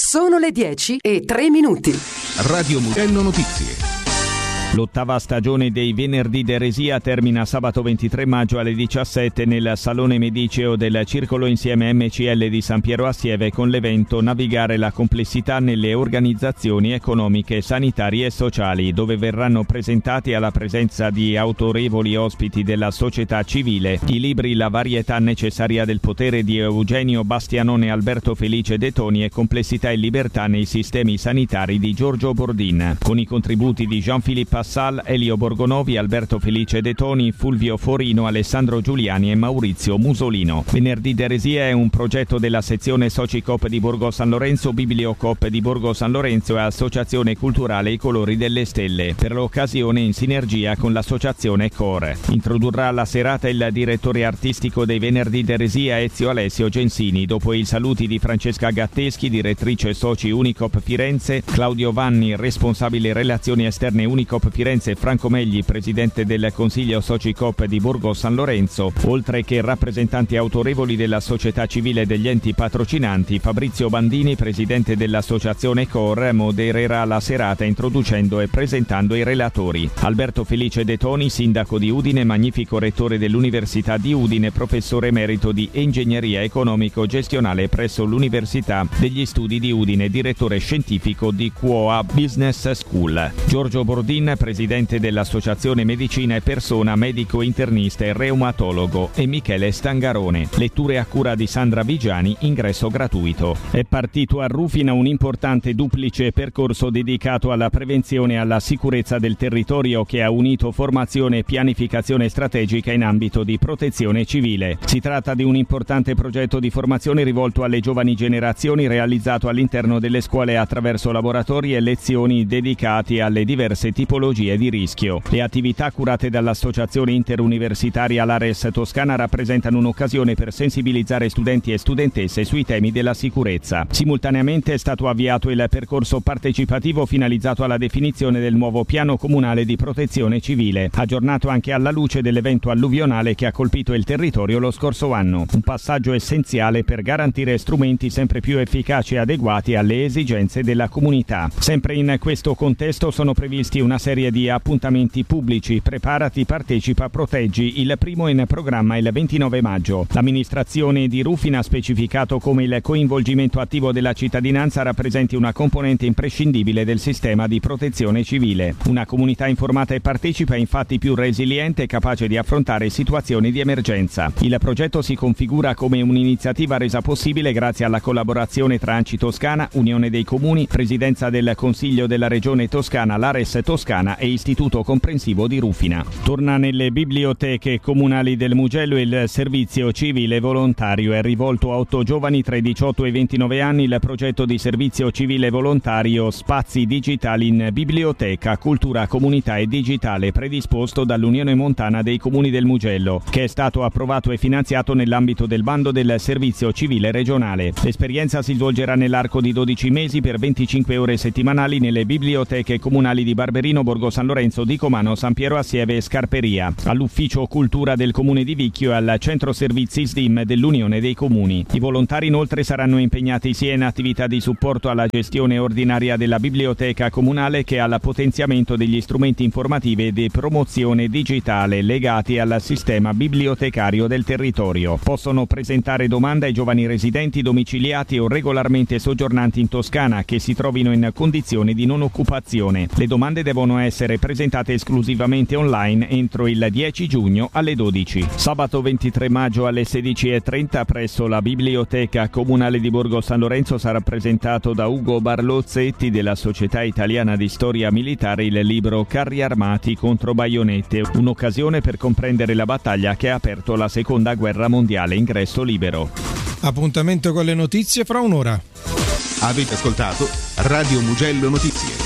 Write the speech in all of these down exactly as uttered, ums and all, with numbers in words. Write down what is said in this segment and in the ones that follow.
Sono le dieci e tre minuti. Radio Mugello Notizie. L'ottava stagione dei Venerdì d'Eresia termina sabato ventitré maggio alle diciassette nel Salone Mediceo del Circolo Insieme M C L di San Piero a Sieve con l'evento Navigare la complessità nelle organizzazioni economiche, sanitarie e sociali, dove verranno presentati alla presenza di autorevoli ospiti della società civile i libri La varietà necessaria del potere di Eugenio Bastianone e Alberto Felice De Toni e Complessità e libertà nei sistemi sanitari di Giorgio Bordin, con i contributi di Jean-Philippe Passal, Elio Borgonovi, Alberto Felice De Toni, Fulvio Forino, Alessandro Giuliani e Maurizio Musolino. Venerdì d'Eresia è un progetto della sezione Socicoop di Borgo San Lorenzo, Bibliocoop di Borgo San Lorenzo e Associazione Culturale I Colori delle Stelle, per l'occasione in sinergia con l'associazione Core. Introdurrà la serata il direttore artistico dei Venerdì d'Eresia Ezio Alessio Gensini, dopo i saluti di Francesca Gatteschi, direttrice Soci Unicoop Firenze, Claudio Vanni, responsabile relazioni esterne Unicoop Firenze, Franco Megli, presidente del Consiglio Socicoop di Borgo San Lorenzo, oltre che rappresentanti autorevoli della società civile e degli enti patrocinanti. Fabrizio Bandini, presidente dell'associazione Core, modererà la serata introducendo e presentando i relatori. Alberto Felice De Toni, sindaco di Udine, magnifico rettore dell'Università di Udine, professore emerito di ingegneria economico-gestionale presso l'Università degli Studi di Udine, direttore scientifico di Q O A Business School. Giorgio Bordin, presidente dell'Associazione Medicina e Persona, medico internista e reumatologo, e Michele Stangarone. Letture a cura di Sandra Vigiani, ingresso gratuito. È partito a Rufina un importante duplice percorso dedicato alla prevenzione e alla sicurezza del territorio che ha unito formazione e pianificazione strategica in ambito di protezione civile. Si tratta di un importante progetto di formazione rivolto alle giovani generazioni, realizzato all'interno delle scuole attraverso laboratori e lezioni dedicati alle diverse tipologie di rischio. Le attività curate dall'Associazione Interuniversitaria Lares Toscana rappresentano un'occasione per sensibilizzare studenti e studentesse sui temi della sicurezza. Simultaneamente è stato avviato il percorso partecipativo finalizzato alla definizione del nuovo piano comunale di protezione civile, aggiornato anche alla luce dell'evento alluvionale che ha colpito il territorio lo scorso anno. Un passaggio essenziale per garantire strumenti sempre più efficaci e adeguati alle esigenze della comunità. Sempre in questo contesto sono previsti una serie di appuntamenti pubblici. Preparati, partecipa, proteggi. Il primo in programma il ventinove maggio. L'amministrazione di Rufina ha specificato come il coinvolgimento attivo della cittadinanza rappresenti una componente imprescindibile del sistema di protezione civile. Una comunità informata e partecipa è infatti più resiliente e capace di affrontare situazioni di emergenza. Il progetto si configura come un'iniziativa resa possibile grazie alla collaborazione tra ANCI Toscana, Unione dei Comuni, Presidenza del Consiglio della Regione Toscana, Lares Toscana e Istituto Comprensivo di Rufina. Torna nelle biblioteche comunali del Mugello il servizio civile volontario. È rivolto a otto giovani tra i diciotto e i ventinove anni il progetto di servizio civile volontario Spazi Digitali in Biblioteca, Cultura, Comunità e Digitale, predisposto dall'Unione Montana dei Comuni del Mugello, che è stato approvato e finanziato nell'ambito del bando del servizio civile regionale. L'esperienza si svolgerà nell'arco di dodici mesi per venticinque ore settimanali nelle biblioteche comunali di Barberino, Borgo San Lorenzo, Dicomano, San Piero a Sieve e Scarperia, all'Ufficio Cultura del Comune di Vicchio e al Centro Servizi S D I M dell'Unione dei Comuni. I volontari inoltre saranno impegnati sia in attività di supporto alla gestione ordinaria della biblioteca comunale che al potenziamento degli strumenti informativi e di promozione digitale legati al sistema bibliotecario del territorio. Possono presentare domanda ai giovani residenti, domiciliati o regolarmente soggiornanti in Toscana che si trovino in condizioni di non occupazione. Le domande devono essere presentate esclusivamente online entro il dieci giugno alle dodici. Sabato ventitré maggio alle sedici e trenta presso la Biblioteca Comunale di Borgo San Lorenzo sarà presentato da Ugo Barlozzetti della Società Italiana di Storia Militare il libro Carri armati contro baionette, un'occasione per comprendere la battaglia che ha aperto la Seconda Guerra Mondiale. Ingresso libero. Appuntamento con le notizie fra un'ora. Avete ascoltato Radio Mugello Notizie.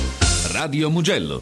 Radio Mugello.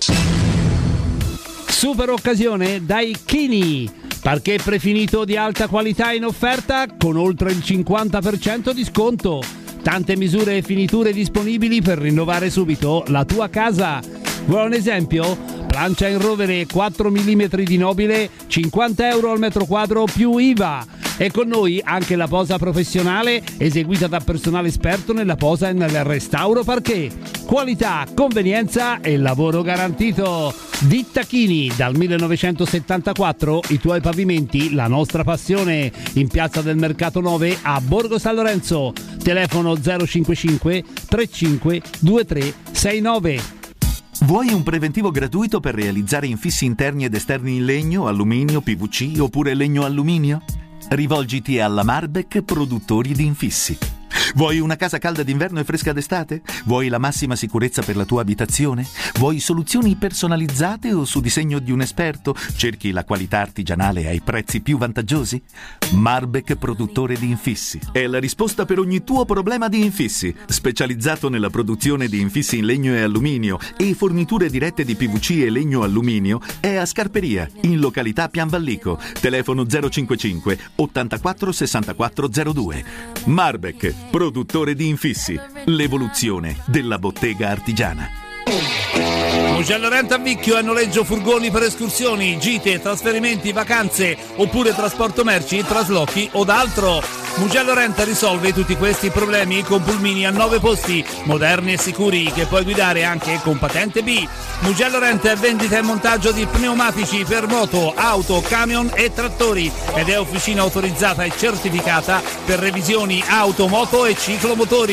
Super occasione dai Chini. Parquet prefinito di alta qualità in offerta con oltre il cinquanta per cento di sconto. Tante misure e finiture disponibili per rinnovare subito la tua casa. Vuoi un esempio? Plancia in rovere quattro millimetri di nobile, cinquanta euro al metro quadro più I V A. E con noi anche la posa professionale eseguita da personale esperto nella posa e nel restauro parquet. Qualità, convenienza e lavoro garantito. Ditta Chini, dal millenovecentosettantaquattro i tuoi pavimenti, la nostra passione. In Piazza del Mercato nove a Borgo San Lorenzo. Telefono zero cinquantacinque trentacinque ventitré sessantanove. Vuoi un preventivo gratuito per realizzare infissi interni ed esterni in legno, alluminio, P V C oppure legno-alluminio? Rivolgiti alla Marbek Produttori di Infissi. Vuoi una casa calda d'inverno e fresca d'estate? Vuoi la massima sicurezza per la tua abitazione? Vuoi soluzioni personalizzate o su disegno di un esperto? Cerchi la qualità artigianale ai prezzi più vantaggiosi? Marbek Produttore di Infissi è la risposta per ogni tuo problema di infissi, specializzato nella produzione di infissi in legno e alluminio e forniture dirette di P V C e legno alluminio. È a Scarperia, in località Pianvallico. Telefono zero cinquantacinque ottantaquattro sessantaquattro zero due. Marbek Produttore di Infissi, l'evoluzione della bottega artigiana. Mugello Rent a Vicchio e noleggio furgoni per escursioni, gite, trasferimenti, vacanze oppure trasporto merci, traslochi o d'altro. Mugello Rent risolve tutti questi problemi con pulmini a nove posti, moderni e sicuri, che puoi guidare anche con patente B. Mugello Rent è vendita e montaggio di pneumatici per moto, auto, camion e trattori ed è officina autorizzata e certificata per revisioni auto, moto e ciclomotori.